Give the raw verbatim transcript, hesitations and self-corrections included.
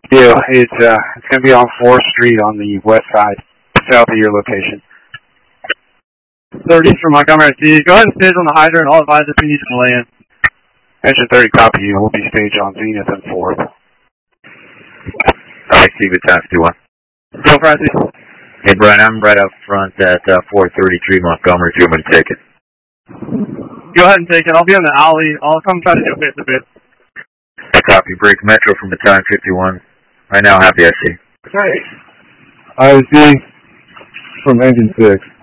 Yeah, it's uh, it's going to be on fourth Street on the west side, south of your location. thirty from Montgomery C. Go ahead and stage on the hydrant. I'll advise if you need to delay in. Engine thirty, copy you. We'll be staged on Zenith and fourth. I see the times two one. Go, Francis. Hey, Brian, I'm right up front at uh, four thirty-three Montgomery. If you want me to take it. Go ahead and take it. I'll be in the alley. I'll come try to do face to face. Copy. Break Metro from battalion fifty-one. I now have the I C. Sorry. I C from engine six.